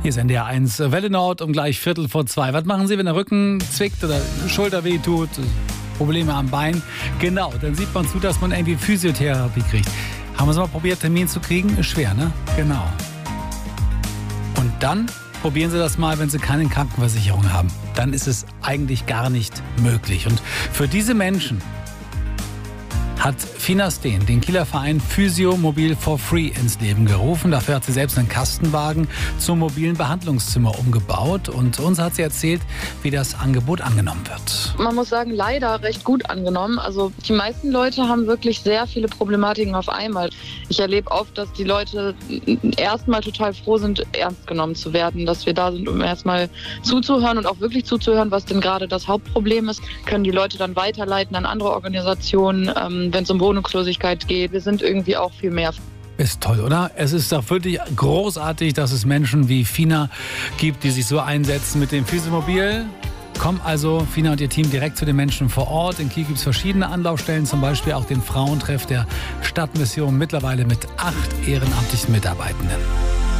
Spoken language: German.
Hier ist NDR 1 Welle Nord um gleich 1:15. Was machen Sie, wenn der Rücken zwickt oder Schulter weh tut, Probleme am Bein? Genau, dann sieht man zu, dass man irgendwie Physiotherapie kriegt. Haben wir es mal probiert, Termin zu kriegen? Ist schwer, ne? Genau. Und dann probieren Sie das mal, wenn Sie keine Krankenversicherung haben. Dann ist es eigentlich gar nicht möglich. Und für diese Menschen hat Fina Steen den Kieler Verein Physio Mobil for Free ins Leben gerufen. Dafür hat sie selbst einen Kastenwagen zum mobilen Behandlungszimmer umgebaut. Und uns hat sie erzählt, wie das Angebot angenommen wird. Man muss sagen, leider recht gut angenommen. Also die meisten Leute haben wirklich sehr viele Problematiken auf einmal. Ich erlebe oft, dass die Leute erstmal total froh sind, ernst genommen zu werden. Dass wir da sind, um erstmal zuzuhören und auch wirklich zuzuhören, was denn gerade das Hauptproblem ist. Können die Leute dann weiterleiten an andere Organisationen, wenn es um Wohnungslosigkeit geht. Wir sind irgendwie auch viel mehr. Ist toll, oder? Es ist doch wirklich großartig, dass es Menschen wie Fina gibt, die sich so einsetzen mit dem Physiomobil. Kommen also Fina und ihr Team direkt zu den Menschen vor Ort. In Kiel gibt es verschiedene Anlaufstellen, zum Beispiel auch den Frauentreff der Stadtmission, mittlerweile mit 8 ehrenamtlichen Mitarbeitenden.